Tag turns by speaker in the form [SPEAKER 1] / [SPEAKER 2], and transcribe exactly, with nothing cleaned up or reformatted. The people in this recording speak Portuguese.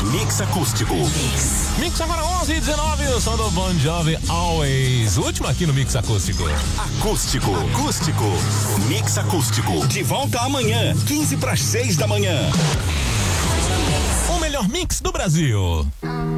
[SPEAKER 1] Mix Acústico.
[SPEAKER 2] Mix agora onze e dezenove, o som do Bon Jovi Always. O último aqui no Mix Acústico.
[SPEAKER 1] Acústico, acústico. Mix Acústico. De volta amanhã, quinze para as seis da manhã.
[SPEAKER 2] O melhor mix do Brasil.